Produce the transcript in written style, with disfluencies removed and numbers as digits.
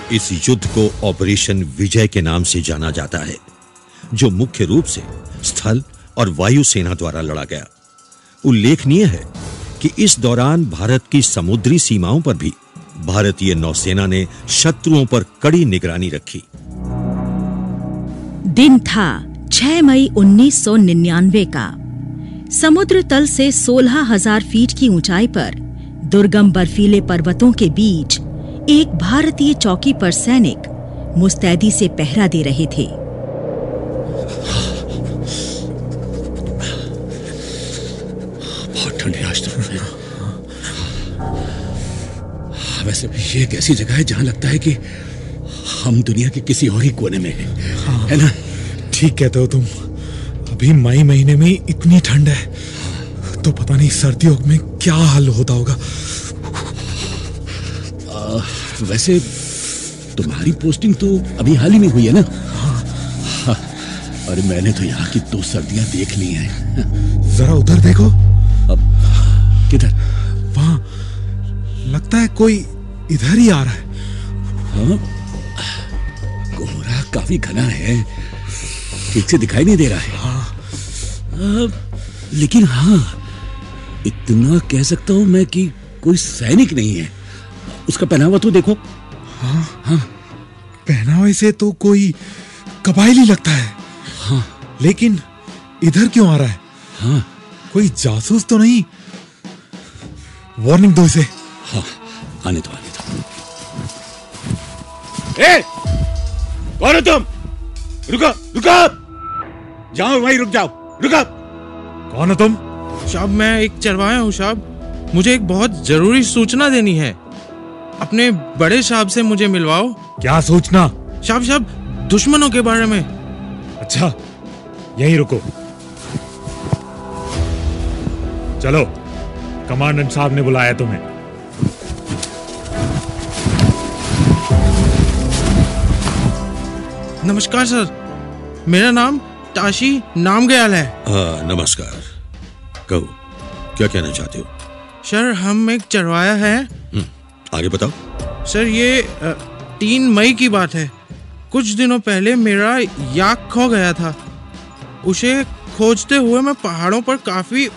इस युद्ध को ऑपरेशन विजय के नाम से जाना जाता है, जो मुख्य रूप से स्थल और वायु सेना द्वारा लड़ा गया। उल्लेखनीय है कि इस दौरान भारत की समुद्री सीमाओं पर भी भारतीय नौसेना ने शत्रुओं पर कड़ी निगरानी रखी। दिन था 6 मई 1999 का। समुद्र तल से 16,000 फीट की ऊंचाई पर दुर्गम बर्फीले पर्वतों के बीच एक भारतीय चौकी पर सैनिक मुस्तैदी से पहरा दे रहे थे। बहुत ठंडी आज तो। वैसे ये एक ऐसी जगह है जहां लगता है कि हम दुनिया के किसी और ही कोने में हैं, है ना? ठीक कहते हो तुम। अभी मई महीने में इतनी ठंड है, तो पता नहीं सर्दियों में क्या हाल होता होगा। वैसे तुम्हारी पोस्टिंग तो अभी हाल ही में हुई है ना? हाँ। अरे मैंने तो यहाँ की 2 सर्दियां देख ली हैं। जरा उधर देखो। अब किधर? वहां लगता है कोई इधर ही आ रहा है। हाँ? कोहरा काफी घना है, ठीक से दिखाई नहीं दे रहा है। हाँ। लेकिन हाँ, इतना कह सकता हूं मैं कि कोई सैनिक नहीं है। उसका पहनावा तो देखो। हाँ हाँ, पहनावे से तो कोई कबायली लगता है। हाँ, लेकिन इधर क्यों आ रहा है? हाँ, कोई जासूस तो नहीं? वार्निंग दो इसे। हाँ, आने दो, आने दो। ए, कौन हो तुम? रुको, रुको! जाओ वहीं रुक जाओ, रुको! कौन हो तुम? साहब मैं एक चरवाहा हूँ साहब। मुझे एक बहुत जरूरी सूचना देनी है। अपने बड़े साहब से मुझे मिलवाओ। क्या सूचना? साहब दुश्मनों के बारे में। अच्छा, यहीं रुको। चलो, कमांडेंट साहब ने बुलाया तुम्हें। नमस्कार सर, मेरा नाम ताशी नामग्याल है। नमस्कार। कहो, क्या कहना चाहते हो? सर हम एक चरवाहा है। आगे बताओ। सर ये 3 मई की बात है। कुछ दिनों पहले मेरा याक खो गया था। उसे खोजते हुए मैं पहाड़ों पर काफी